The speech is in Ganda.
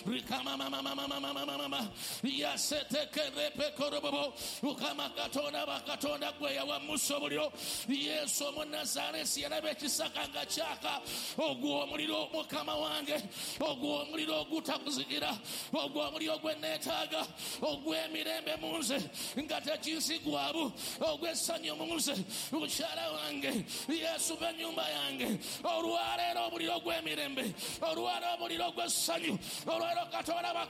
rikama mama yasete kerepe korobobo ukama katonda bakatonda gwe yawa musobuliro Yesu Omunazaresi yalabe ekisakanga kyaka ogwo omuliro mukama wange ogwo omuliro ogutakuzigira ogwo omuliro gwe neetaaga ogw'emirembe mu nze nga tekinsigwabu ogw'essanyu mu nze mukyala wange Yesu b'ennyumba yange olwaleero omuliro gw'emirembe olwaleero omuliro gw'essanyu olwaleero Katonda